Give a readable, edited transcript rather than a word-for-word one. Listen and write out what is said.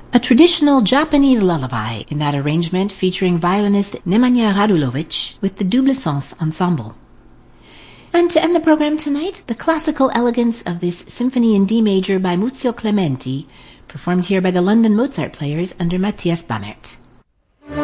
A traditional Japanese lullaby in that arrangement featuring violinist Nemanja Radulovic with the Double Sens Ensemble. And to end the program tonight, the classical elegance of this Symphony in D major by Muzio Clementi, performed here by the London Mozart Players under Matthias Bamert.